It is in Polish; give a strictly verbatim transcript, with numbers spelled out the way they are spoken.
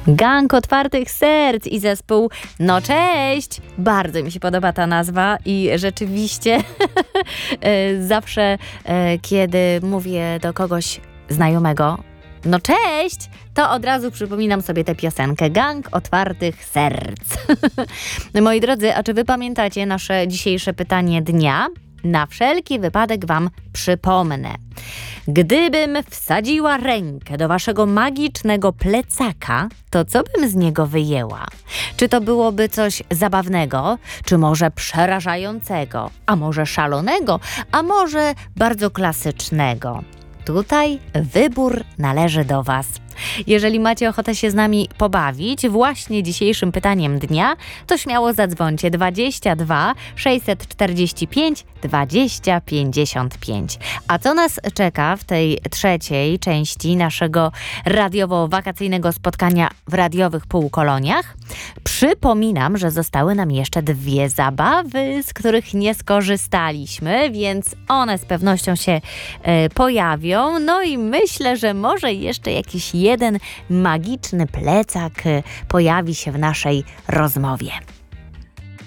Gang Otwartych Serc i zespół No Cześć! Bardzo mi się podoba ta nazwa i rzeczywiście zawsze, kiedy mówię do kogoś znajomego No Cześć, to od razu przypominam sobie tę piosenkę Gang Otwartych Serc. Moi drodzy, a czy wy pamiętacie nasze dzisiejsze pytanie dnia? Na wszelki wypadek wam przypomnę. Gdybym wsadziła rękę do waszego magicznego plecaka, to co bym z niego wyjęła? Czy to byłoby coś zabawnego, czy może przerażającego, a może szalonego, a może bardzo klasycznego? Tutaj wybór należy do was. Jeżeli macie ochotę się z nami pobawić właśnie dzisiejszym pytaniem dnia, to śmiało zadzwońcie dwadzieścia dwa sześćset czterdzieści pięć dwadzieścia pięćdziesiąt pięć. A co nas czeka w tej trzeciej części naszego radiowo-wakacyjnego spotkania w radiowych półkoloniach? Przypominam, że zostały nam jeszcze dwie zabawy, z których nie skorzystaliśmy, więc one z pewnością się e, pojawią. No i myślę, że może jeszcze jakiś jeden magiczny plecak pojawi się w naszej rozmowie.